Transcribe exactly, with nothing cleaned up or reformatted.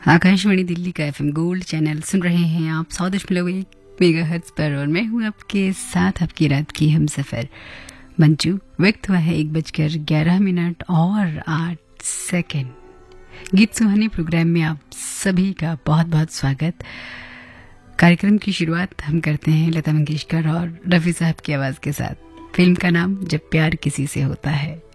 आकाशवाणी दिल्ली का FM gold channel सुन रहे हैं आप सौ दशमलव एक मेगाहर्ट्ज पर और मैं हूं आपके साथ आपकी रात की हम सफर मंजू। वक्त हुआ है एक बजकर ग्यारह मिनट और आठ सेकंड। गीत सुहानी प्रोग्राम में आप सभी का बहुत बहुत स्वागत। कार्यक्रम की शुरुआत हम करते हैं लता मंगेशकर और रफी साहब की आवाज़ के साथ। फिल्म का नाम जब प्यार किसी से होता है।